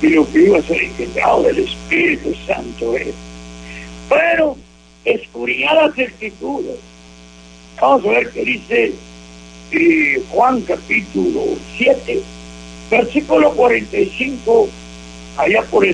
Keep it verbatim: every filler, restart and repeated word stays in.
y lo que iba a ser engendrado del Espíritu Santo es. Pero escudriñad las Escrituras. Vamos a ver qué dice eh, Juan capítulo siete, versículo cuarenta y cinco, allá por